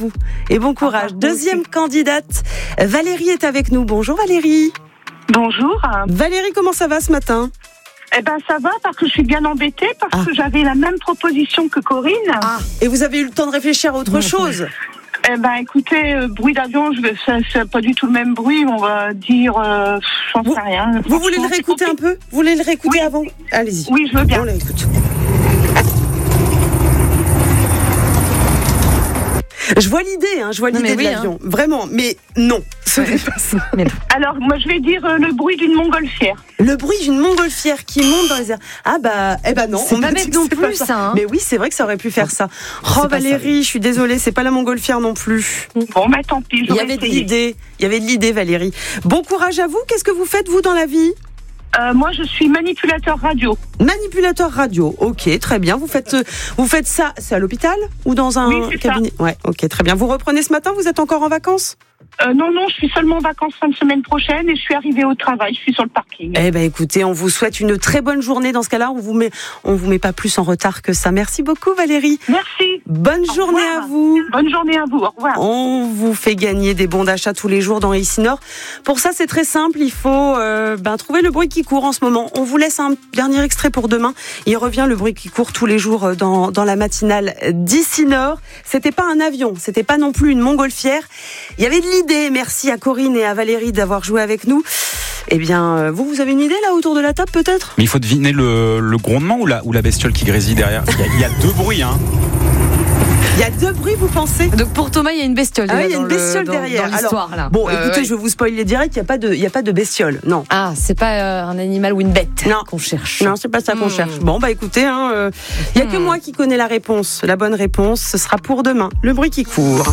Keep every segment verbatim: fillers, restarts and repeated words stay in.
vous et bon courage. Ah, Deuxième candidate, Valérie est avec nous. Bonjour Valérie. Bonjour. Valérie, comment ça va ce matin ? Eh ben ça va parce que je suis bien embêtée parce ah. que j'avais la même proposition que Corinne. Ah. Et vous avez eu le temps de réfléchir à autre chose ? Eh ben écoutez, euh, bruit d'avion, je vais, ça, c'est pas du tout le même bruit, on va dire, euh, j'en sais rien. Vous voulez le réécouter un peu ? Vous voulez le réécouter oui. avant ? Allez-y. Oui, je veux bien. On l'écoute. Je vois l'idée, hein, je vois l'idée non, de oui, l'avion, hein. Vraiment, mais non, ce n'est pas ça. Alors, moi, je vais dire euh, le bruit d'une montgolfière. Le bruit d'une montgolfière qui monte dans les airs. Ah bah, eh ben non, c'est on pas bête non plus ça. ça hein. Mais oui, c'est vrai que ça aurait pu faire ça. Oh Valérie, ça. Je suis désolée, c'est pas la montgolfière non plus. Bon, bah tant pis. Il y avait de l'idée, il y avait de l'idée, Valérie. Bon courage à vous. Qu'est-ce que vous faites vous dans la vie ? Euh, moi, je suis manipulateur radio. Manipulateur radio, ok, très bien. Vous faites, vous faites ça, c'est à l'hôpital ou dans un oui, cabinet ? Ça. Ouais, ok, très bien. Vous reprenez ce matin ? Vous êtes encore en vacances ? Euh, non, non, je suis seulement en vacances fin de semaine prochaine et je suis arrivée au travail, je suis sur le parking. Eh ben, écoutez, on vous souhaite une très bonne journée dans ce cas-là. On vous met, on vous met pas plus en retard que ça. Merci beaucoup, Valérie. Merci. Bonne au journée revoir. à vous. Bonne journée à vous. Au revoir. On vous fait gagner des bons d'achat tous les jours dans Ici Nord. Pour ça, c'est très simple. Il faut euh, ben, trouver le bruit qui court en ce moment. On vous laisse un dernier extrait pour demain. Il revient le bruit qui court tous les jours dans, dans la matinale d'Ici Nord. C'était pas un avion, c'était pas non plus une montgolfière. Il y avait de l'idée. Merci à Corinne et à Valérie d'avoir joué avec nous. Eh bien, vous, vous avez une idée là autour de la table peut-être ? Mais il faut deviner le, le grondement ou la, ou la bestiole qui grésille derrière. Il y a, il y a deux bruits, hein. Il y a deux bruits, vous pensez ? Donc pour Thomas, il y a une bestiole. Ah oui, il y a une bestiole le, derrière. Dans, dans l'histoire, Alors, là. Bon, euh, écoutez, ouais. je vais vous spoiler direct. Il n'y a pas de, il y a pas de bestiole, non. Ah, c'est pas euh, un animal ou une bête non. qu'on cherche. Non, c'est pas ça qu'on mmh. cherche. Bon, bah écoutez, il hein, euh, y a mmh. que moi qui connais la réponse. La bonne réponse, ce sera pour demain. Le bruit qui court.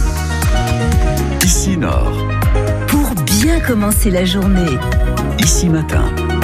Ici Nord. Pour bien commencer la journée. Ici Matin.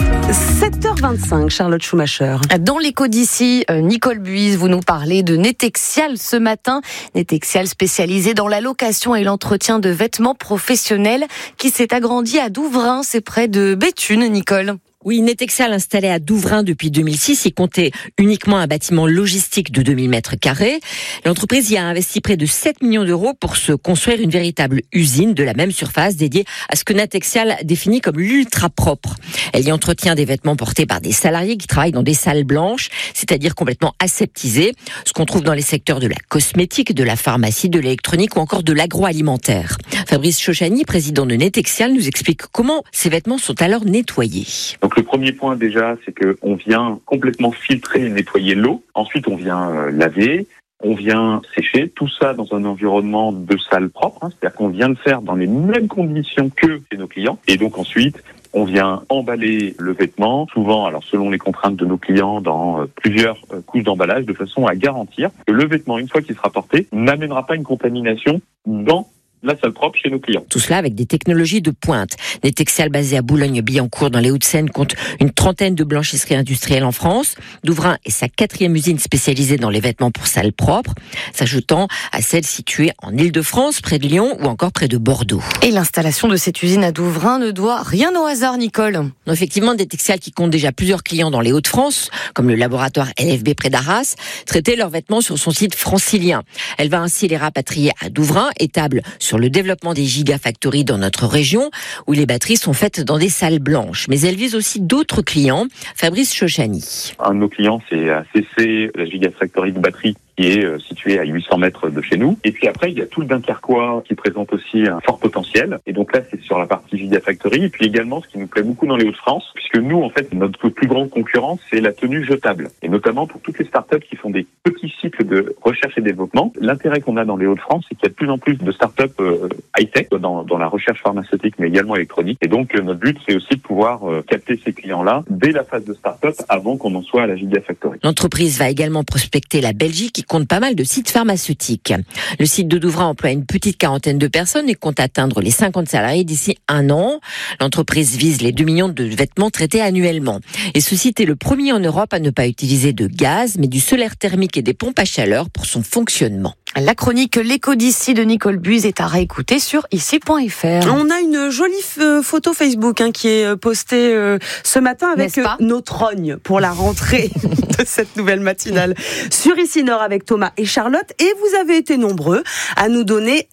sept heures vingt-cinq, Charlotte Schumacher. Dans l'écho d'ici, Nicole Buise, vous nous parlez de Netexial ce matin. Netexial spécialisé dans la location et l'entretien de vêtements professionnels qui s'est agrandi à Douvrin, c'est près de Béthune, Nicole. Oui, Netexial installé à Douvrin depuis deux mille six, il comptait uniquement un bâtiment logistique de deux mille mètres carrés. L'entreprise y a investi près de sept millions d'euros pour se construire une véritable usine de la même surface dédiée à ce que Netexial définit comme l'ultra propre. Elle y entretient des vêtements portés par des salariés qui travaillent dans des salles blanches, c'est-à-dire complètement aseptisées, ce qu'on trouve dans les secteurs de la cosmétique, de la pharmacie, de l'électronique ou encore de l'agroalimentaire. Fabrice Chochani, président de Netexial, nous explique comment ces vêtements sont alors nettoyés. Donc le premier point déjà, c'est qu'on vient complètement filtrer et nettoyer l'eau. Ensuite, on vient euh, laver, on vient sécher, tout ça dans un environnement de salle propre. Hein, c'est-à-dire qu'on vient le faire dans les mêmes conditions que chez nos clients. Et donc ensuite, on vient emballer le vêtement, souvent, alors selon les contraintes de nos clients, dans euh, plusieurs euh, couches d'emballage, de façon à garantir que le vêtement, une fois qu'il sera porté, n'amènera pas une contamination dans la salle propre chez nos clients. Tout cela avec des technologies de pointe. Netexial, basé à Boulogne-Billancourt dans les Hauts-de-Seine, compte une trentaine de blanchisseries industrielles en France. Douvrin est sa quatrième usine spécialisée dans les vêtements pour salles propres, s'ajoutant à celle située en Île-de-France, près de Lyon ou encore près de Bordeaux. Et l'installation de cette usine à Douvrin ne doit rien au hasard, Nicole. Non, effectivement, Netexial, qui compte déjà plusieurs clients dans les Hauts-de-France, comme le laboratoire L F B près d'Arras, traitait leurs vêtements sur son site francilien. Elle va ainsi les rapatrier à Douvrin, étable sur le développement des gigafactories dans notre région, où les batteries sont faites dans des salles blanches. Mais elle vise aussi d'autres clients. Fabrice Chochani. Un de nos clients, c'est A C C, la gigafactory de batteries, qui est euh, situé à huit cents mètres de chez nous. Et puis après, il y a tout le Dunkerquois qui présente aussi un fort potentiel. Et donc là, c'est sur la partie Gigafactory. Et puis également, ce qui nous plaît beaucoup dans les Hauts-de-France, puisque nous, en fait, notre plus grande concurrence, c'est la tenue jetable. Et notamment pour toutes les startups qui font des petits cycles de recherche et développement. L'intérêt qu'on a dans les Hauts-de-France, c'est qu'il y a de plus en plus de startups euh, high-tech dans, dans la recherche pharmaceutique, mais également électronique. Et donc, euh, notre but, c'est aussi de pouvoir euh, capter ces clients-là dès la phase de startup avant qu'on en soit à la Gigafactory. L'entreprise va également prospecter la Belgique, qui compte pas mal de sites pharmaceutiques. Le site de Douvrin emploie une petite quarantaine de personnes et compte atteindre les cinquante salariés d'ici un an. L'entreprise vise les deux millions de vêtements traités annuellement. Et ce site est le premier en Europe à ne pas utiliser de gaz, mais du solaire thermique et des pompes à chaleur pour son fonctionnement. La chronique L'écho d'ici de Nicole Buise est à réécouter sur ici point f r. On a une jolie f- photo Facebook hein, qui est postée euh, ce matin avec euh, nos trognes pour la rentrée de cette nouvelle matinale sur Ici Nord avec Thomas et Charlotte. Et vous avez été nombreux à nous donner